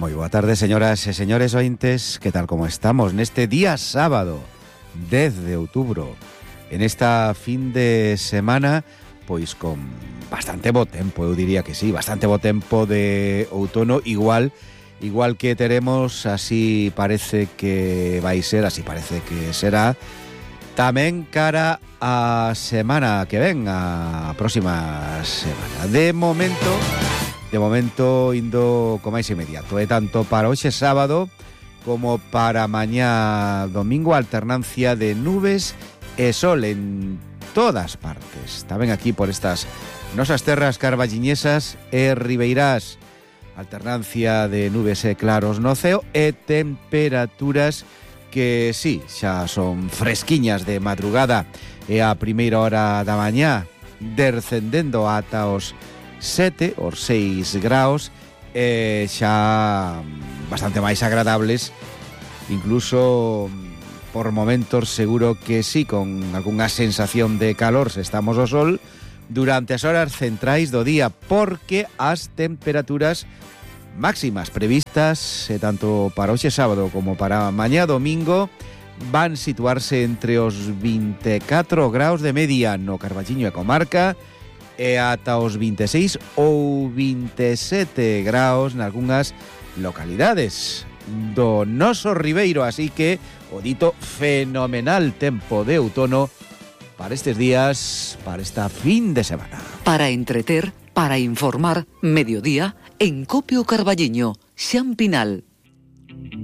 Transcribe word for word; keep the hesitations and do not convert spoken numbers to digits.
Moi boa tarde, señoras e señores ointes. Que tal como estamos neste día sábado dez de outubro, en esta fin de semana, pois con bastante bo tempo, eu diría que sí, bastante bo tempo de outono, igual igual que teremos, así parece que vai ser, así parece que será, tamén cara a semana que ven, a próxima semana. De momento, de momento indo co máis inmediato, e tanto para hoxe sábado como para mañá domingo, alternancia de nubes e sol en todas partes. Tamén aquí por estas nosas terras carballiñesas e ribeirás, alternancia de nubes e claros no ceo e temperaturas que sí, xa son fresquiñas de madrugada e a primeira hora da mañá, descendendo ata os sete, os seis graus, e xa bastante máis agradables, incluso por momentos seguro que sí, con algunha sensación de calor se estamos ao sol durante as horas centrais do día, porque as temperaturas máximas previstas, e tanto para hoxe sábado como para mañá domingo, van situarse entre os vinte e catro graus de media no Carballiño e comarca, e ata os vinte e seis ou vinte e sete graus nalgunhas localidades do noso ribeiro, así que o dito fenomenal tempo de outono para estes días, para esta fin de semana. Para entreter, para informar, mediodía en Copio Carballiño, Xan Pinal.